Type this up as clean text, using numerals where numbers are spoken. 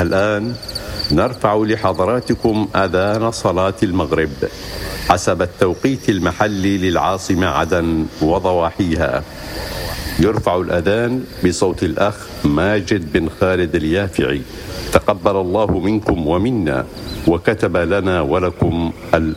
الآن نرفع لحضراتكم أذان صلاة المغرب حسب التوقيت المحلي للعاصمة عدن وضواحيها. يرفع الأذان بصوت الأخ ماجد بن خالد اليافعي، تقبل الله منكم ومنا وكتب لنا ولكم